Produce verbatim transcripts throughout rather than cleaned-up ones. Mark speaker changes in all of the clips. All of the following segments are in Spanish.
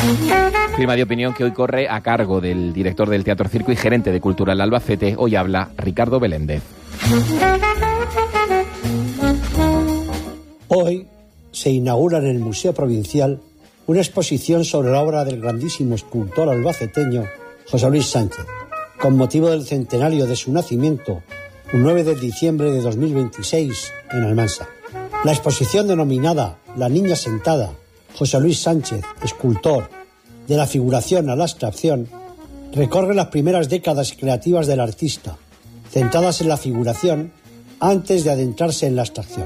Speaker 1: Firma de opinión que hoy corre a cargo del director del Teatro Circo y gerente de Cultural de Albacete. Hoy habla Ricardo Beléndez.
Speaker 2: Hoy se inaugura en el Museo Provincial una exposición sobre la obra del grandísimo escultor albaceteño José Luis Sánchez, con motivo del centenario de su nacimiento, un nueve de diciembre de dos mil veintiséis, en Almansa. La exposición denominada La Niña Sentada, José Luis Sánchez, escultor, de la figuración a la abstracción, recorre las primeras décadas creativas del artista, centradas en la figuración antes de adentrarse en la abstracción.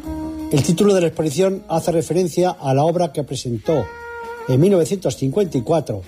Speaker 2: El título de la exposición hace referencia a la obra que presentó en mil novecientos cincuenta y cuatro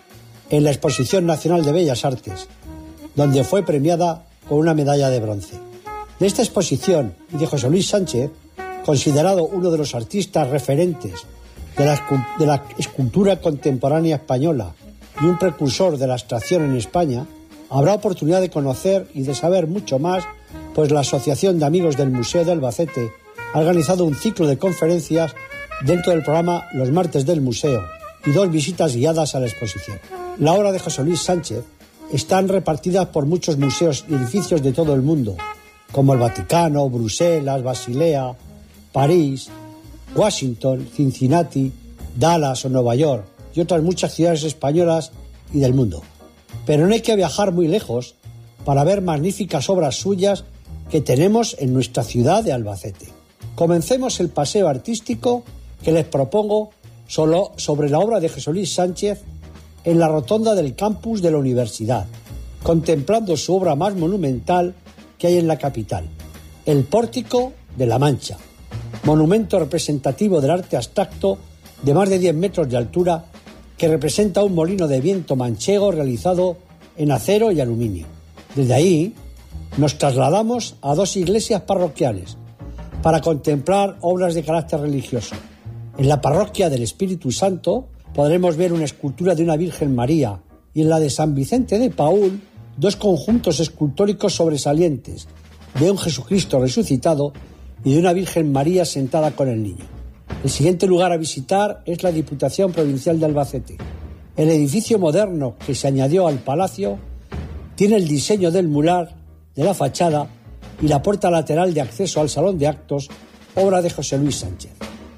Speaker 2: en la Exposición Nacional de Bellas Artes, donde fue premiada con una medalla de bronce. De esta exposición y de José Luis Sánchez, considerado uno de los artistas referentes de la, de la escultura contemporánea española y un precursor de la abstracción en España, habrá oportunidad de conocer y de saber mucho más, pues la Asociación de Amigos del Museo de Albacete ha organizado un ciclo de conferencias dentro del programa Los Martes del Museo y dos visitas guiadas a la exposición. La obra de José Luis Sánchez están repartidas por muchos museos y edificios de todo el mundo, como el Vaticano, Bruselas, Basilea, París, Washington, Cincinnati, Dallas o Nueva York y otras muchas ciudades españolas y del mundo. Pero no hay que viajar muy lejos para ver magníficas obras suyas que tenemos en nuestra ciudad de Albacete. Comencemos el paseo artístico que les propongo solo sobre la obra de José Luis Sánchez en la rotonda del campus de la universidad, contemplando su obra más monumental que hay en la capital, el Pórtico de la Mancha, monumento representativo del arte abstracto de más de diez metros de altura que representa un molino de viento manchego realizado en acero y aluminio. Desde ahí nos trasladamos a dos iglesias parroquiales para contemplar obras de carácter religioso. En la parroquia del Espíritu Santo podremos ver una escultura de una Virgen María y en la de San Vicente de Paúl dos conjuntos escultóricos sobresalientes de un Jesucristo resucitado y de una Virgen María sentada con el niño. El siguiente lugar a visitar es la Diputación Provincial de Albacete. El edificio moderno que se añadió al palacio tiene el diseño del mural de la fachada y la puerta lateral de acceso al salón de actos, obra de José Luis Sánchez.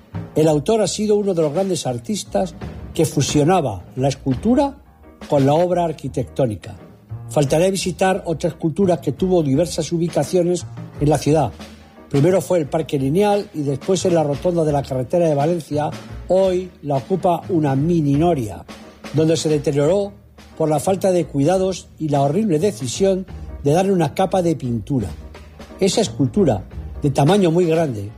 Speaker 2: El autor ha sido uno de los grandes artistas que fusionaba la escultura con la obra arquitectónica. Faltaría visitar otra escultura que tuvo diversas ubicaciones en la ciudad. Primero fue el Parque Lineal y después en la rotonda de la carretera de Valencia. Hoy la ocupa una mini noria, donde se deterioró por la falta de cuidados y la horrible decisión de darle una capa de pintura. Esa escultura, de tamaño muy grande,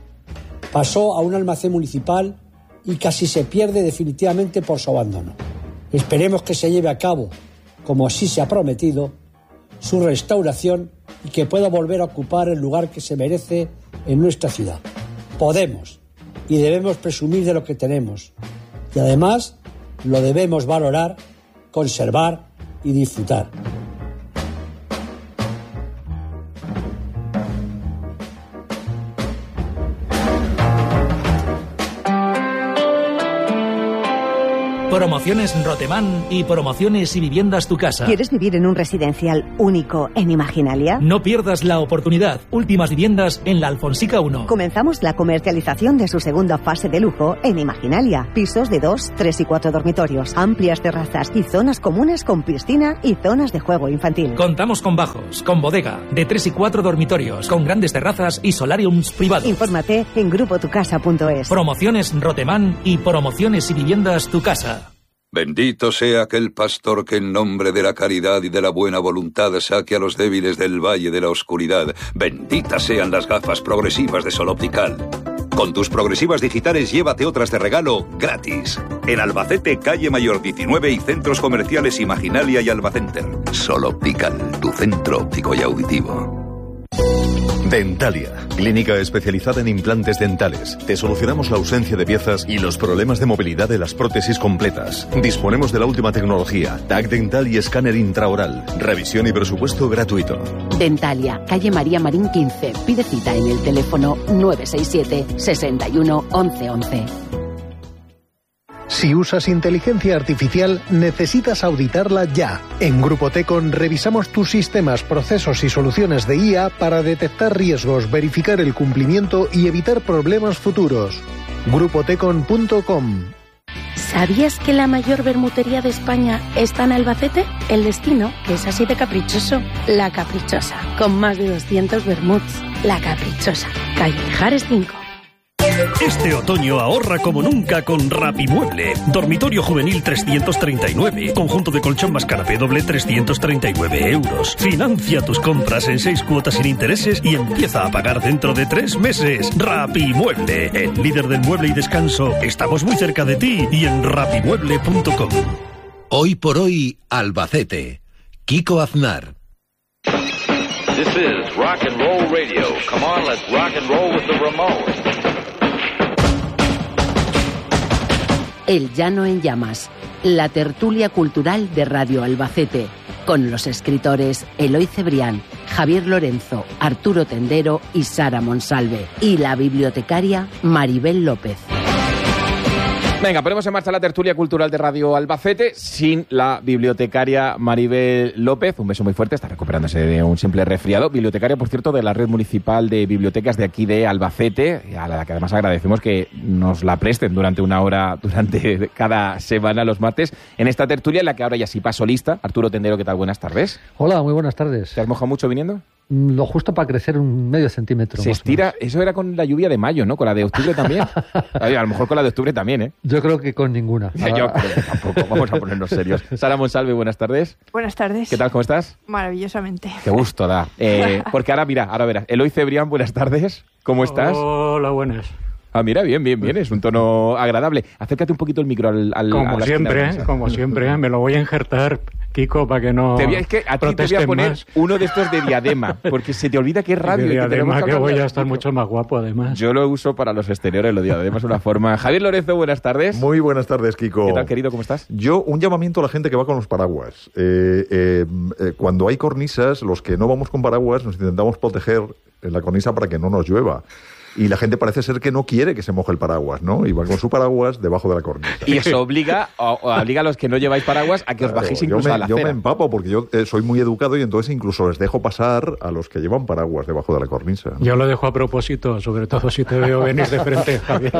Speaker 2: pasó a un almacén municipal y casi se pierde definitivamente por su abandono. Esperemos que se lleve a cabo, como así se ha prometido, su restauración y que pueda volver a ocupar el lugar que se merece en nuestra ciudad. Podemos y debemos presumir de lo que tenemos y además lo debemos valorar, conservar y disfrutar.
Speaker 3: Promociones Rotemán y Promociones y Viviendas Tu Casa.
Speaker 4: ¿Quieres vivir en un residencial único en Imaginalia?
Speaker 3: No pierdas la oportunidad. Últimas viviendas en la Alfonsica uno.
Speaker 4: Comenzamos la comercialización de su segunda fase de lujo en Imaginalia. Pisos de dos, tres y cuatro dormitorios, amplias terrazas y zonas comunes con piscina y zonas de juego infantil.
Speaker 3: Contamos con bajos, con bodega, de tres y cuatro dormitorios, con grandes terrazas y solariums privados.
Speaker 4: Infórmate en grupo tu casa punto es.
Speaker 3: Promociones Rotemán y Promociones y Viviendas Tu Casa.
Speaker 5: Bendito sea aquel pastor que en nombre de la caridad y de la buena voluntad saque a los débiles del valle de la oscuridad. Benditas sean las gafas progresivas de Sol Optical. Con tus progresivas digitales llévate otras de regalo gratis. En Albacete, calle Mayor diecinueve y centros comerciales Imaginalia y Albacenter. Sol Optical, tu centro óptico y auditivo.
Speaker 6: Dentalia, clínica especializada en implantes dentales. Te solucionamos la ausencia de piezas y los problemas de movilidad de las prótesis completas. Disponemos de la última tecnología, T A C dental y escáner intraoral. Revisión y presupuesto gratuito.
Speaker 7: Dentalia, calle María Marín quince. Pide cita en el teléfono nueve seis siete, sesenta y uno, once once.
Speaker 8: Si usas inteligencia artificial, necesitas auditarla ya. En Grupo Tecon revisamos tus sistemas, procesos y soluciones de I A para detectar riesgos, verificar el cumplimiento y evitar problemas futuros. grupo tecon punto com.
Speaker 9: ¿Sabías que la mayor bermutería de España está en Albacete? El destino, que es así de caprichoso. La Caprichosa, con más de doscientos bermuts. La Caprichosa, calle Mijares cinco.
Speaker 10: Este otoño ahorra como nunca con Rapimueble. Dormitorio juvenil trescientos treinta y nueve. Conjunto de colchón más canapé doble trescientos treinta y nueve euros. Financia tus compras en seis cuotas sin intereses y empieza a pagar dentro de tres meses. Rapimueble, el líder del mueble y descanso. Estamos muy cerca de ti y en rapimueble punto com.
Speaker 11: Hoy por hoy, Albacete. Kiko Aznar.
Speaker 12: This is Rock and Roll Radio. Come on, let's rock and roll with the Ramones.
Speaker 7: El Llano en Llamas, la tertulia cultural de Radio Albacete, con los escritores Eloy Cebrián, Javier Lorenzo, Arturo Tendero y Sara Monsalve, y la bibliotecaria Maribel López.
Speaker 1: Venga, ponemos en marcha la tertulia cultural de Radio Albacete sin la bibliotecaria Maribel López. Un beso muy fuerte, está recuperándose de un simple resfriado. Bibliotecaria, por cierto, de la Red Municipal de Bibliotecas de aquí de Albacete, a la que además agradecemos que nos la presten durante una hora, durante cada semana, los martes, en esta tertulia en la que ahora ya sí paso lista. Arturo Tendero, ¿qué tal? Buenas tardes.
Speaker 13: Hola, muy buenas tardes.
Speaker 1: ¿Te has mojado mucho viniendo?
Speaker 13: Lo justo para crecer un medio centímetro.
Speaker 1: Se estira, eso era con la lluvia de mayo, ¿no? Con la de octubre también. A lo mejor con la de octubre también, ¿eh?
Speaker 13: Yo creo que con ninguna.
Speaker 1: Yo creo que tampoco, vamos a ponernos serios. Sara Monsalve, buenas tardes.
Speaker 14: Buenas tardes.
Speaker 1: ¿Qué tal, cómo estás?
Speaker 14: Maravillosamente.
Speaker 1: Qué gusto da. Eh, porque ahora, mira, ahora verás. Eloy Cebrián, buenas tardes. ¿Cómo estás?
Speaker 15: Hola, buenas.
Speaker 1: Ah, mira, bien, bien, bien, es un tono agradable. Acércate un poquito el micro al... al
Speaker 15: como
Speaker 1: a la
Speaker 15: siempre, ¿eh? Como siempre, me lo voy a injertar, Kiko, para que no
Speaker 1: te voy a, es que a ti te voy a poner
Speaker 15: más.
Speaker 1: Uno de estos de diadema, porque se te olvida que es radio.
Speaker 15: De diadema,
Speaker 1: que,
Speaker 15: que, que voy a estar mucho más guapo, además.
Speaker 1: Yo lo uso para los exteriores, lo diadema es una forma. Javier Lorenzo, buenas tardes.
Speaker 16: Muy buenas tardes, Kiko.
Speaker 1: ¿Qué tal, querido? ¿Cómo estás?
Speaker 16: Yo, un llamamiento a la gente que va con los paraguas. Eh, eh, eh, cuando hay cornisas, los que no vamos con paraguas nos intentamos proteger en la cornisa para que no nos llueva. Y la gente parece ser que no quiere que se moje el paraguas, ¿no? Y va con su paraguas debajo de la cornisa.
Speaker 1: Y eso obliga, o, o obliga a los que no lleváis paraguas a que os bajéis
Speaker 16: claro,
Speaker 1: incluso
Speaker 16: me,
Speaker 1: a la
Speaker 16: yo
Speaker 1: acera.
Speaker 16: Yo me empapo porque yo eh, soy muy educado y entonces incluso les dejo pasar a los que llevan paraguas debajo de la cornisa, ¿no?
Speaker 15: Yo lo dejo a propósito, sobre todo si te veo venir de frente, Javier.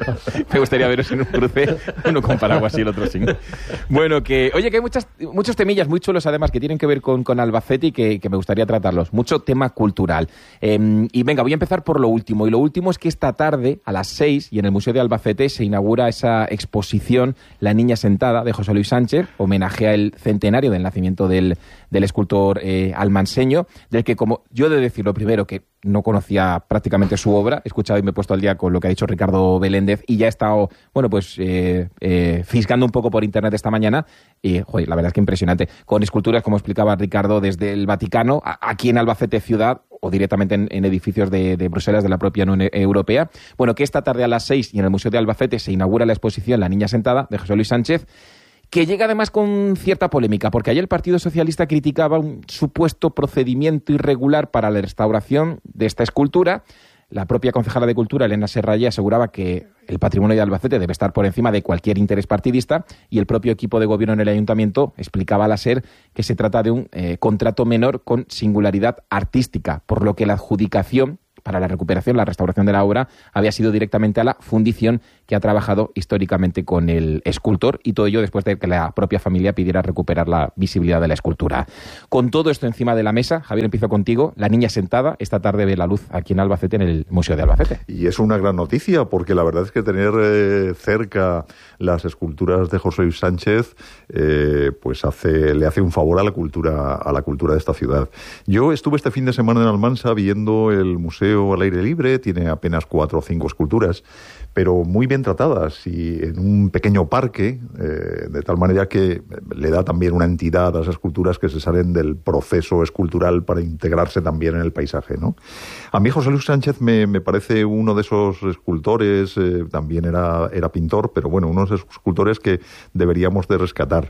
Speaker 1: Me gustaría veros en un cruce, uno con paraguas y el otro sin. Bueno, que oye, que hay muchas, muchos temillas muy chulos además que tienen que ver con, con Albacete y que, que me gustaría tratarlos. Mucho tema cultural. Eh, y venga, voy a empezar por lo último. Y lo último es que esta tarde tarde, a las seis, y en el Museo de Albacete se inaugura esa exposición La Niña Sentada, de José Luis Sánchez, homenajea el centenario del nacimiento del, del escultor eh, almanseño, del que, como yo he de decir lo primero, que no conocía prácticamente su obra, he escuchado y me he puesto al día con lo que ha dicho Ricardo Beléndez, y ya he estado, bueno, pues, eh, eh, fiscando un poco por internet esta mañana, y, joder, la verdad es que impresionante, con esculturas, como explicaba Ricardo, desde el Vaticano, a, aquí en Albacete ciudad, o directamente en, en edificios de, de Bruselas, de la propia Unión Europea. Bueno, que esta tarde a las seis y en el Museo de Albacete se inaugura la exposición La Niña Sentada, de José Luis Sánchez, que llega además con cierta polémica, porque ayer el Partido Socialista criticaba un supuesto procedimiento irregular para la restauración de esta escultura. La propia concejala de Cultura, Elena Serrallé, aseguraba que el patrimonio de Albacete debe estar por encima de cualquier interés partidista, y el propio equipo de gobierno en el ayuntamiento explicaba a la SER que se trata de un eh, contrato menor con singularidad artística, por lo que la adjudicación para la recuperación, la restauración de la obra, había sido directamente a la fundición que ha trabajado históricamente con el escultor, y todo ello después de que la propia familia pidiera recuperar la visibilidad de la escultura. Con todo esto encima de la mesa, Javier, empiezo contigo. La Niña Sentada esta tarde ve la luz aquí en Albacete, en el Museo de Albacete.
Speaker 16: Y es una gran noticia, porque la verdad es que tener eh, cerca las esculturas de José Luis Sánchez eh, pues hace, le hace un favor a la cultura, a la cultura de esta ciudad. Yo estuve este fin de semana en Almansa viendo el museo al aire libre, tiene apenas cuatro o cinco esculturas, pero muy bien tratadas y en un pequeño parque, eh, de tal manera que le da también una entidad a las esculturas que se salen del proceso escultural para integrarse también en el paisaje, ¿no? A mí José Luis Sánchez me, me parece uno de esos escultores, eh, también era, era pintor, pero bueno, uno de esos escultores que deberíamos de rescatar.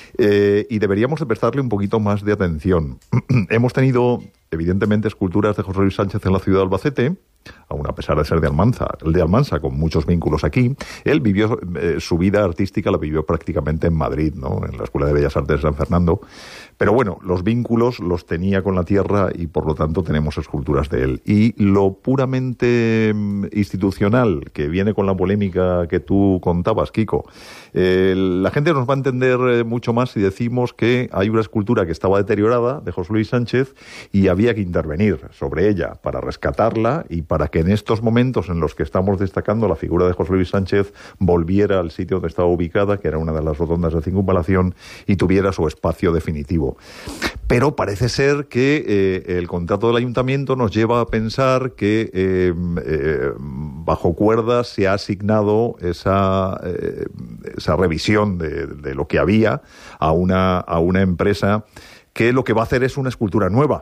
Speaker 16: Eh, y deberíamos de prestarle un poquito más de atención. Hemos tenido, evidentemente, esculturas de José Luis Sánchez en la ciudad de Albacete, aún a pesar de ser de Almansa, el de Almansa con muchos vínculos aquí. Él vivió, eh, su vida artística la vivió prácticamente en Madrid, ¿no? En la Escuela de Bellas Artes de San Fernando. Pero bueno, los vínculos los tenía con la tierra y por lo tanto tenemos esculturas de él. Y lo puramente institucional, que viene con la polémica que tú contabas, Kiko, eh, la gente nos va a entender mucho más si decimos que hay una escultura que estaba deteriorada de José Luis Sánchez y había que intervenir sobre ella para rescatarla y para que en estos momentos en los que estamos destacando la figura de José Luis Sánchez volviera al sitio donde estaba ubicada, que era una de las rotondas de Circunvalación, y tuviera su espacio definitivo. Pero parece ser que eh, el contrato del ayuntamiento nos lleva a pensar que eh, eh, bajo cuerda se ha asignado esa, eh, esa revisión de, de lo que había a una, a una empresa que lo que va a hacer es una escultura nueva,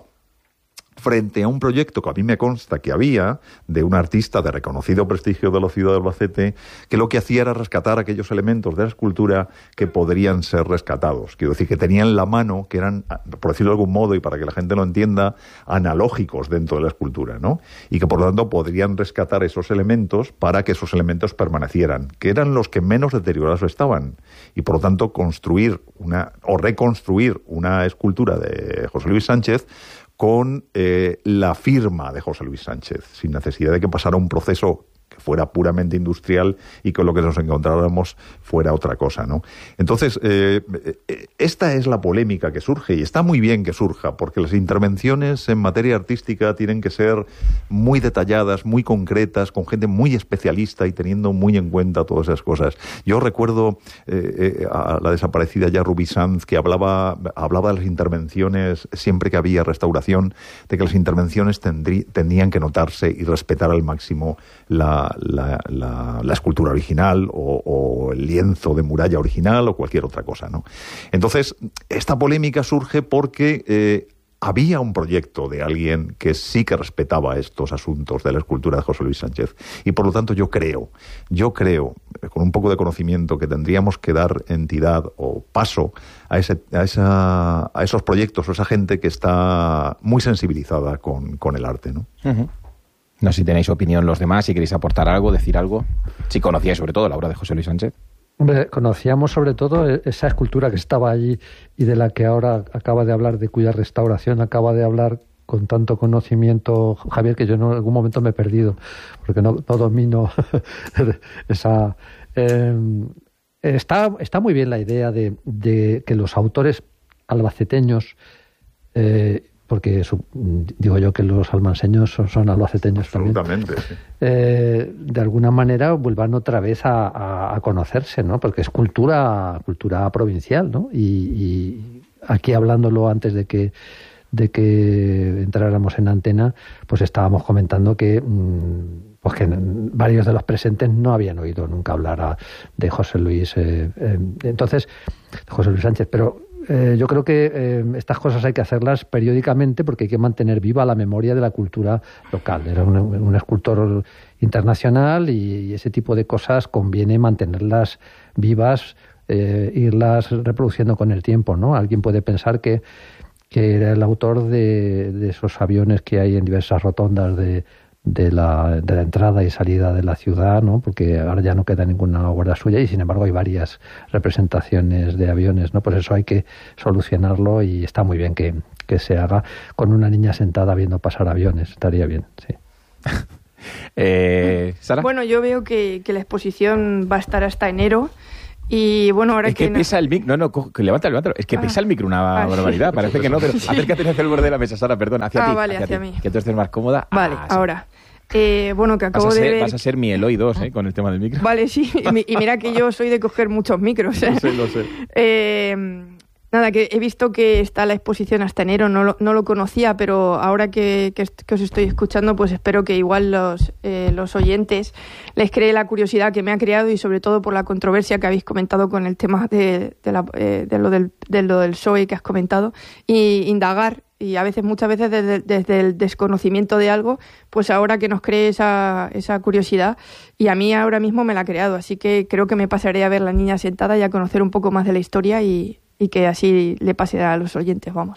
Speaker 16: frente a un proyecto que a mí me consta que había, de un artista de reconocido prestigio de la ciudad de Albacete, que lo que hacía era rescatar aquellos elementos de la escultura que podrían ser rescatados. Quiero decir, que tenían la mano, que eran, por decirlo de algún modo, y para que la gente lo entienda, analógicos dentro de la escultura, ¿no? Y que por lo tanto podrían rescatar esos elementos para que esos elementos permanecieran, que eran los que menos deteriorados estaban. Y por lo tanto construir una, o reconstruir una escultura de José Luis Sánchez con eh, la firma de José Luis Sánchez, sin necesidad de que pasara un proceso que fuera puramente industrial y con lo que nos encontráramos fuera otra cosa, ¿no? Entonces, eh, esta es la polémica que surge, y está muy bien que surja, porque las intervenciones en materia artística tienen que ser muy detalladas, muy concretas, con gente muy especialista y teniendo muy en cuenta todas esas cosas. Yo recuerdo eh, eh, a la desaparecida ya Ruby Sanz, que hablaba, hablaba de las intervenciones, siempre que había restauración, de que las intervenciones tendrí, tendrían que notarse y respetar al máximo la La, la, la escultura original o, o el lienzo de muralla original o cualquier otra cosa, ¿no? Entonces, esta polémica surge porque eh, había un proyecto de alguien que sí que respetaba estos asuntos de la escultura de José Luis Sánchez, y por lo tanto yo creo, yo creo, con un poco de conocimiento, que tendríamos que dar entidad o paso a, ese, a, esa, a esos proyectos o a esa gente que está muy sensibilizada con, con el arte, ¿no?
Speaker 1: Uh-huh. No sé si tenéis opinión los demás, si queréis aportar algo, decir algo. Si conocíais sobre todo la obra de José Luis Sánchez.
Speaker 13: Hombre, conocíamos sobre todo esa escultura que estaba allí y de la que ahora acaba de hablar, de cuya restauración acaba de hablar con tanto conocimiento Javier, que yo en algún momento me he perdido, porque no, no domino esa... Eh, está, está muy bien la idea de, de que los autores albaceteños... Eh, porque su, digo yo que los almanseños son, son albaceteños también.
Speaker 16: Absolutamente, sí.
Speaker 13: Eh, de alguna manera vuelvan otra vez a, a, a conocerse, ¿no? Porque es cultura, cultura provincial, ¿no? Y, y aquí hablándolo antes de que de que entráramos en antena, pues estábamos comentando que pues que varios de los presentes no habían oído nunca hablar a, de José Luis, eh, eh, entonces José Luis Sánchez, pero Eh, yo creo que eh, estas cosas hay que hacerlas periódicamente porque hay que mantener viva la memoria de la cultura local. Era un, un escultor internacional y, y ese tipo de cosas conviene mantenerlas vivas, eh, irlas reproduciendo con el tiempo, ¿no? Alguien puede pensar que, que era el autor de, de esos aviones que hay en diversas rotondas de de la, de la entrada y salida de la ciudad, ¿no? Porque ahora ya no queda ninguna obra suya y sin embargo hay varias representaciones de aviones, ¿no? Pues eso hay que solucionarlo y está muy bien que, que se haga con una niña sentada viendo pasar aviones, estaría bien, sí.
Speaker 1: eh, ¿Sara?
Speaker 14: Bueno, yo veo que, que la exposición va a estar hasta enero. Y bueno, ahora
Speaker 1: es que,
Speaker 14: que
Speaker 1: pesa
Speaker 14: no...
Speaker 1: el micro, no, no, levanta, levanta. Es que
Speaker 14: ah.
Speaker 1: pesa el micro una
Speaker 14: ah,
Speaker 1: barbaridad,
Speaker 14: sí.
Speaker 1: parece que no, pero
Speaker 14: sí.
Speaker 1: acércate hacia el borde de la mesa, Sara, perdón, hacia
Speaker 14: ah,
Speaker 1: ti.
Speaker 14: Vale,
Speaker 1: hacia,
Speaker 14: hacia
Speaker 1: ti,
Speaker 14: mí.
Speaker 1: que tú estés más cómoda.
Speaker 14: Vale,
Speaker 1: ah, sí.
Speaker 14: ahora. Eh, bueno, que acabo
Speaker 1: vas a
Speaker 14: de
Speaker 1: ser,
Speaker 14: ver...
Speaker 1: Vas a ser mi Eloy dos, ¿eh? Con el tema del micro.
Speaker 14: Vale, sí, y mira que yo soy de coger muchos micros, ¿eh?
Speaker 1: Lo sé, lo sé.
Speaker 14: Eh, nada, que he visto que está la exposición hasta enero, no lo, no lo conocía, pero ahora que, que, que os estoy escuchando, pues espero que igual los, eh, los oyentes les cree la curiosidad que me ha creado y sobre todo por la controversia que habéis comentado con el tema de, de, la, eh, de, lo, del, de lo del P S O E que has comentado, y indagar. Y a veces, muchas veces, desde, desde el desconocimiento de algo, pues ahora que nos cree esa, esa curiosidad, y a mí ahora mismo me la ha creado, así que creo que me pasaré a ver la niña sentada y a conocer un poco más de la historia y, y que así le pase a los oyentes, vamos.